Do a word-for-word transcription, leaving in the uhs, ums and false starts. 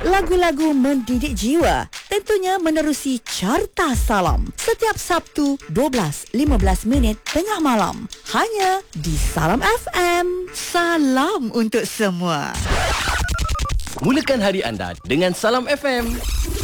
lagu-lagu mendidik jiwa, tentunya menerusi Carta Salam setiap Sabtu dua belas lima belas minit tengah malam, hanya di Salam F M. Salam untuk semua. Mulakan hari anda dengan Salam F M.